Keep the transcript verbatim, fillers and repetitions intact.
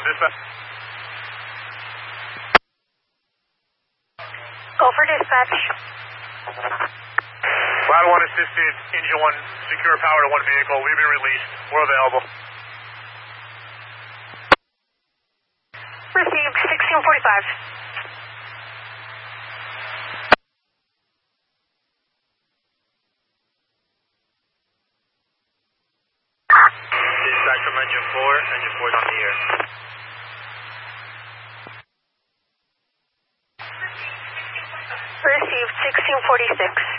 dispatch. Go for dispatch. Ladder one assisted, engine one, secure power to one vehicle. We've been released. We're available. Received, sixteen forty-five. Dispatch from engine four. Engine four is on the air. Received, sixteen forty-six.